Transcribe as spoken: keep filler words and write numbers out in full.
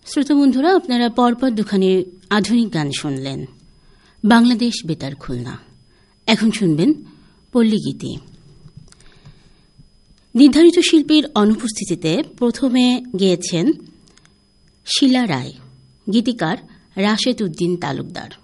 শ্রোতা বন্ধুরা, আপনারা পরপর দুখানি আধুনিক গান শুনলেন। বাংলাদেশ বেতার খুলনা। এখন শুনবেন পল্লীগীতি। নির্ধারিত শিল্পীর অনুপস্থিতিতে প্রথমে গেয়েছেন শিলা রায়, গীতিকার রাশেদ উদ্দিন তালুকদার।